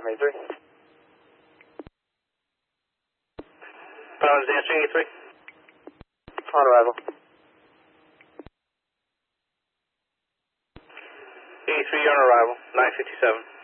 83. Pilots answering 83. On arrival. 83 on arrival, 957.